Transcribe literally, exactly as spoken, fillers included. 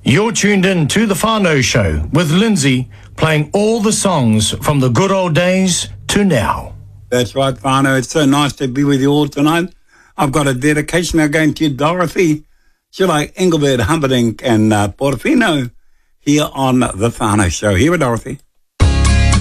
You're tuned in to The Whānau Show with Lindsay, playing all the songs from the good old days to now. That's right, Whānau. It's so nice to be with you all tonight. I've got a dedication now going to Dorothy, she like Engelbert Humperdinck and uh, Portofino here on The Whānau Show. Here with Dorothy.